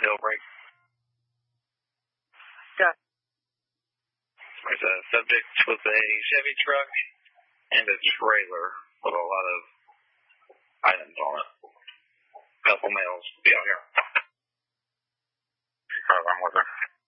Jailbreak. Yeah. There's a subject with a Chevy truck and a trailer with a lot of items on it. A couple males will be out here.